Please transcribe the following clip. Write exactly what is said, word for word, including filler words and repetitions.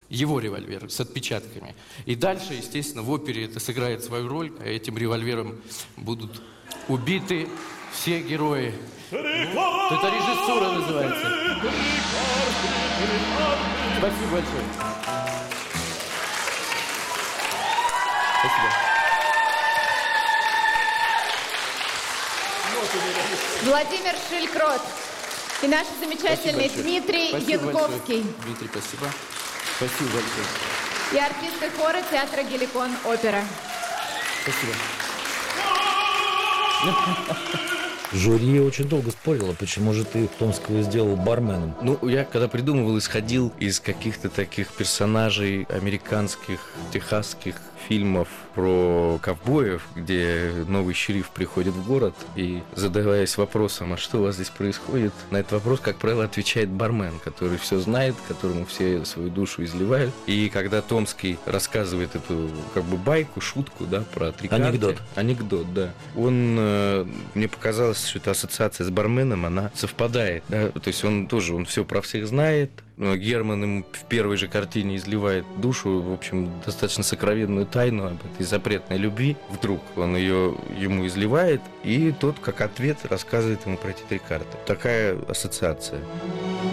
его револьвер с отпечатками. И дальше, естественно, в опере это сыграет свою роль. Этим револьвером будут убиты все герои. Это режиссура называется. Спасибо большое. Спасибо. Владимир Шилькрот и наш замечательный Дмитрий спасибо Янковский. Большое. Дмитрий, спасибо. Спасибо большое. И артисты хора театра «Геликон» опера. Спасибо. Жюри очень долго спорило, почему же ты Томского сделал барменом. Ну, я когда придумывал, исходил из каких-то таких персонажей американских, техасских фильмов про ковбоев, где новый шериф приходит в город и, задаваясь вопросом, а что у вас здесь происходит, на этот вопрос, как правило, отвечает бармен, который все знает, которому все свою душу изливают. И когда Томский рассказывает эту как бы байку, шутку, да, про три карты. Анекдот. Анекдот, да. Он, э, мне показалось, что эта ассоциация с барменом, она совпадает, да? То есть он тоже, он все про всех знает. Но Герман ему в первой же картине изливает душу, в общем, достаточно сокровенную тайну об этой запретной любви. Вдруг он ее ему изливает, и тот, как ответ, рассказывает ему про эти три карты. Такая ассоциация.